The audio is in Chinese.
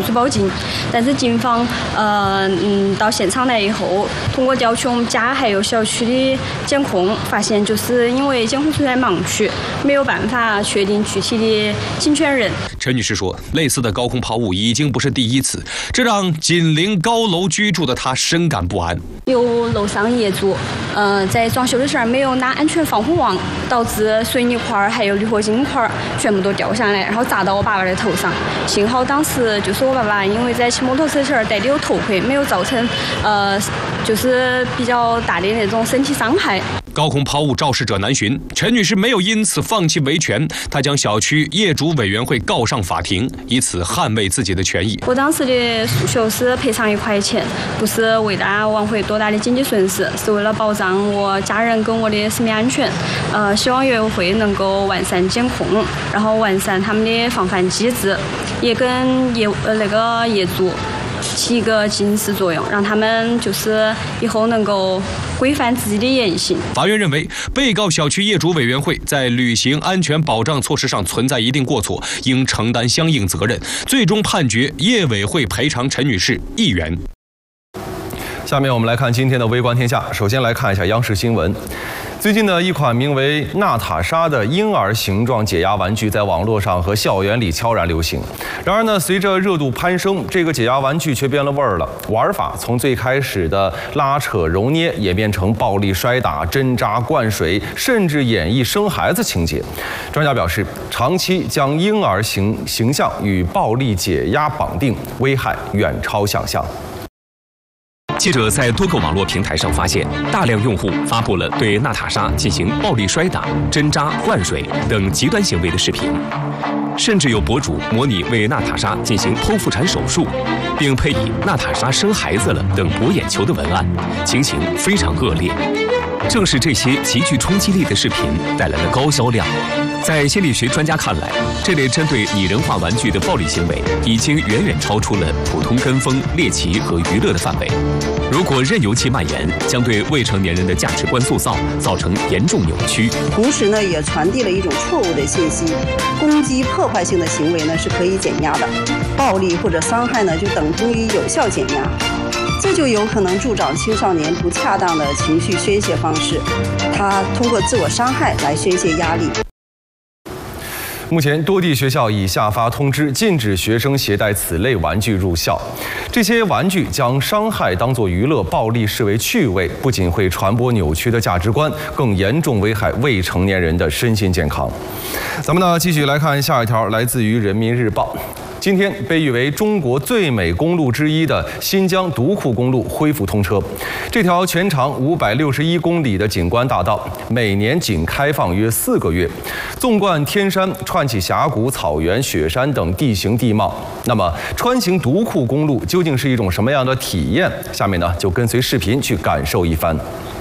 速报警。但是警方到现场来以后，通过调取我们家还有小区的监控，发现就是因为监控存在盲区，没有办法确定具体的侵权人。 陈女士说，类似的高空抛物已经不是第一次，这让紧邻高楼居住的她深感不安。 有楼上业主，在装修的时候没有拉安全防护网，导致水泥块还有铝合金块全部都掉下来，然后砸到我爸爸的头上。幸好当时就是我爸爸因为在骑摩托车时戴的有头盔，没有造成就是比较大的那种身体伤害。 高空抛物肇事者难寻，陈女士没有因此放弃维权，她将小区业主委员会告上法庭，以此捍卫自己的权益。 我当时的诉求是赔偿1块钱，不是为了挽回多大的经济损失，是为了保障我家人跟我的生命安全。希望业委会能够完善监控，然后完善他们的防范机制，也跟业主起一个警示作用，让他们就是以后能够规范自己的言行。 法院认为，被告小区业主委员会在履行安全保障措施上存在一定过错，应承担相应责任。最终判决业委会赔偿陈女士1元。 下面我们来看今天的微观天下。首先来看一下央视新闻。最近呢，一款名为娜塔莎的婴儿形状解压玩具在网络上和校园里悄然流行。然而呢，随着热度攀升，这个解压玩具却变了味儿了。玩法从最开始的拉扯揉捏，演变成暴力摔打、针扎、灌水，甚至演绎生孩子情节。专家表示，长期将婴儿形象与暴力解压绑定，危害远超想象。 记者在多个网络平台上发现，大量用户发布了对娜塔莎进行暴力摔打、针扎、灌水等极端行为的视频，甚至有博主模拟为娜塔莎进行剖腹产手术，并配以娜塔莎生孩子了等博眼球的文案，情形非常恶劣。正是这些极具冲击力的视频带来了高销量。在心理学专家看来，这类针对拟人化玩具的暴力行为已经远远超出了普通跟风、猎奇和娱乐的范围。如果任由其蔓延，将对未成年人的价值观塑造造成严重扭曲。 同时呢，也传递了一种错误的信息：攻击、破坏性的行为呢是可以减压的，暴力或者伤害呢就等同于有效减压。这就有可能助长青少年不恰当的情绪宣泄方式，他通过自我伤害来宣泄压力。 目前，多地学校已下发通知，禁止学生携带此类玩具入校。这些玩具将伤害当作娱乐，暴力视为趣味，不仅会传播扭曲的价值观，更严重危害未成年人的身心健康。咱们呢，继续来看下一条，来自于人民日报。今天，被誉为中国最美公路之一的新疆独库公路恢复通车。这条全长561公里的景观大道，每年仅开放约4个月，纵贯天山，串起峡谷、草原、雪山等地形地貌。那么，穿行独库公路究竟是一种什么样的体验？下面呢，就跟随视频去感受一番。